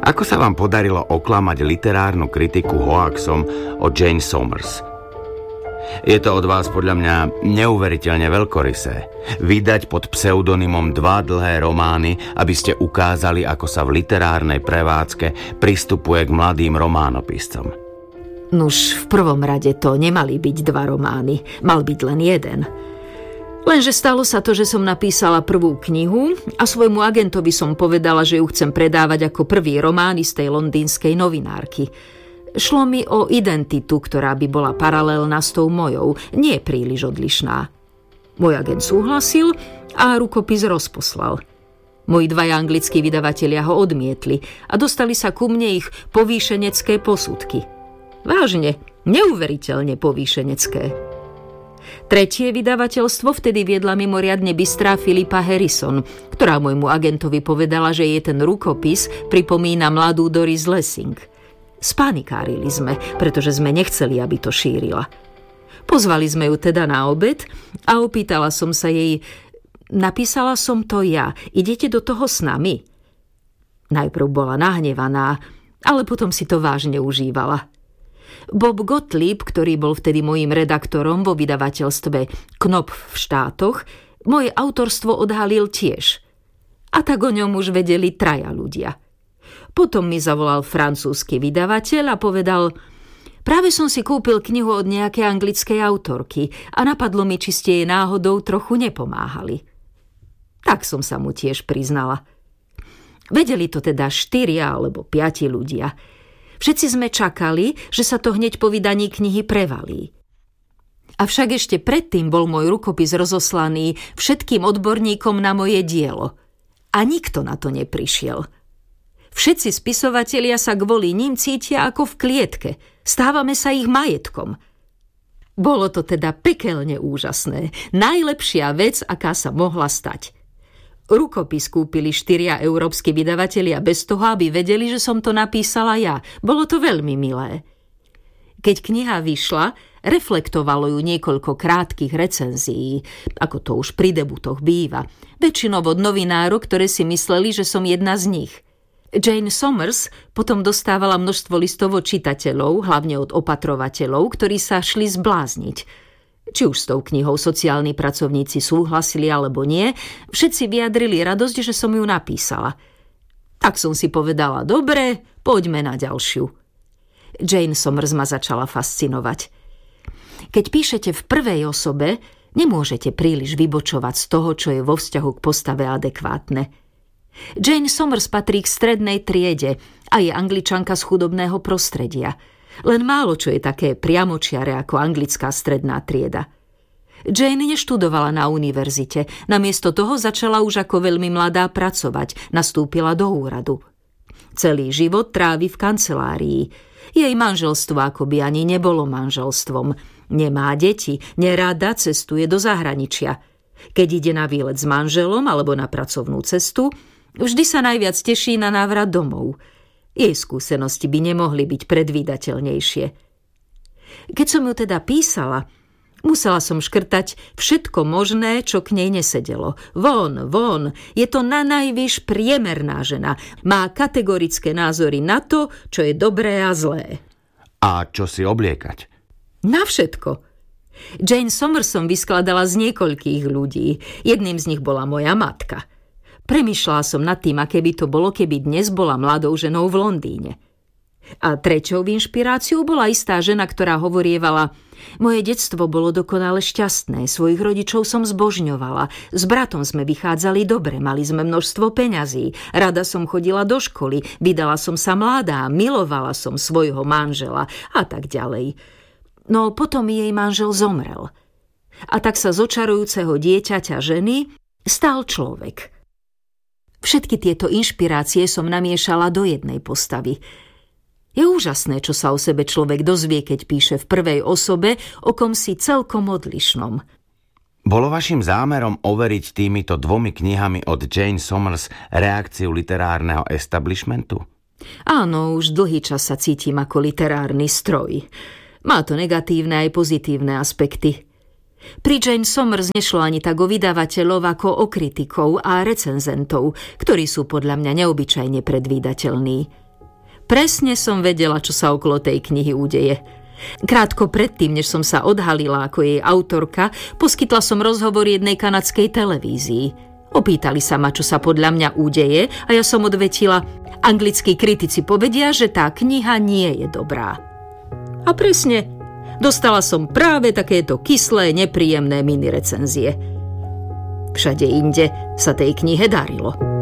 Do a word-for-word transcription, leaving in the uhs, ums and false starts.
Ako sa vám podarilo oklamať literárnu kritiku hoaxom o Jane Somers? Je to od vás podľa mňa neuveriteľne veľkorysé. Vydať pod pseudonymom dva dlhé romány, aby ste ukázali, ako sa v literárnej prevádzke pristupuje k mladým románopiscom. Nuž, v prvom rade to nemali byť dva romány, mal byť len jeden. Lenže stalo sa to, že som napísala prvú knihu a svojmu agentovi som povedala, že ju chcem predávať ako prvý román z tej londýnskej novinárky. Šlo mi o identitu, ktorá by bola paralelná s tou mojou, nie príliš odlišná. Môj agent súhlasil a rukopis rozposlal. Moji dvaja anglickí vydavatelia ho odmietli a dostali sa ku mne ich povýšenecké posudky. Vážne, neuveriteľne povýšenecké. Tretie vydavateľstvo vtedy viedla mimoriadne bystrá Philippa Harrison, ktorá môjmu agentovi povedala, že jej ten rukopis pripomína mladú Doris Lessing. Spanikárili sme, pretože sme nechceli, aby to šírila. Pozvali sme ju teda na obed a opýtala som sa jej: napísala som to ja, idete do toho s nami? Najprv bola nahnevaná, ale potom si to vážne užívala. Bob Gottlieb, ktorý bol vtedy mojím redaktorom vo vydavateľstve Knopf v štátoch, moje autorstvo odhalil tiež. A tak o ňom už vedeli traja ľudia. Potom mi zavolal francúzsky vydavateľ a povedal: práve som si kúpil knihu od nejakej anglickej autorky a napadlo mi, či ste jej náhodou trochu nepomáhali. Tak som sa mu tiež priznala. Vedeli to teda štyria alebo piati ľudia. Všetci sme čakali, že sa to hneď po vydaní knihy prevalí. Avšak ešte predtým bol môj rukopis rozoslaný všetkým odborníkom na moje dielo. A nikto na to neprišiel. Všetci spisovatelia sa kvôli ním cítia ako v klietke. Stávame sa ich majetkom. Bolo to teda pekelne úžasné. Najlepšia vec, aká sa mohla stať. Rukopis kúpili štyria európski vydavatelia bez toho, aby vedeli, že som to napísala ja. Bolo to veľmi milé. Keď kniha vyšla, reflektovalo ju niekoľko krátkych recenzií, ako to už pri debutoch býva. Väčšinou od novinárov, ktoré si mysleli, že som jedna z nich. Jane Somers potom dostávala množstvo listov od čitateľov, hlavne od opatrovateľov, ktorí sa šli zblázniť. Či už s tou knihou sociálni pracovníci súhlasili alebo nie, všetci vyjadrili radosť, že som ju napísala. Tak som si povedala: dobre, poďme na ďalšiu. Jane Somers ma začala fascinovať. Keď píšete v prvej osobe, nemôžete príliš vybočovať z toho, čo je vo vzťahu k postave adekvátne. Jane Somers patrí k strednej triede a je Angličanka z chudobného prostredia. Len málo čo je také priamočiare ako anglická stredná trieda. Jane neštudovala na univerzite, namiesto toho začala už ako veľmi mladá pracovať, nastúpila do úradu. Celý život trávi v kancelárii. Jej manželstvo akoby ani nebolo manželstvom. Nemá deti, nerada cestuje do zahraničia. Keď ide na výlet s manželom alebo na pracovnú cestu, vždy sa najviac teší na návrat domov. Jej skúsenosti by nemohli byť predvídateľnejšie. Keď som ju teda písala, musela som škrtať všetko možné, čo k nej nesedelo. Von, von, je to na najvyš priemerná žena. Má kategorické názory na to, čo je dobré a zlé. A čo si obliekať? Na všetko. Jane Somers som vyskladala z niekoľkých ľudí. Jedným z nich bola moja matka. Premýšľala som nad tým, aké by to bolo, keby dnes bola mladou ženou v Londýne. A treťou inšpiráciou bola istá žena, ktorá hovorievala: moje detstvo bolo dokonale šťastné, svojich rodičov som zbožňovala, s bratom sme vychádzali dobre, mali sme množstvo peňazí, rada som chodila do školy, vydala som sa mladá, milovala som svojho manžela a tak ďalej. No potom jej manžel zomrel. A tak sa z očarujúceho dieťaťa ženy stal človek. Všetky tieto inšpirácie som namiešala do jednej postavy. Je úžasné, čo sa o sebe človek dozvie, keď píše v prvej osobe o komsi celkom odlišnom. Bolo vašim zámerom overiť týmito dvomi knihami od Jane Somers reakciu literárneho establishmentu? Áno, už dlhý čas sa cítim ako literárny stroj. Má to negatívne aj pozitívne aspekty. Pri Jane Somers nešlo ani tak o vydavateľov ako o kritikov a recenzentov, ktorí sú podľa mňa neobyčajne predvídateľní. Presne som vedela, čo sa okolo tej knihy udeje. Krátko predtým, než som sa odhalila ako jej autorka, poskytla som rozhovor jednej kanadskej televízii. Opýtali sa ma, čo sa podľa mňa udeje, a ja som odvetila: anglickí kritici povedia, že tá kniha nie je dobrá. A presne, dostala som práve takéto kyslé, nepríjemné mini recenzie. Všade inde sa tej knihe darilo.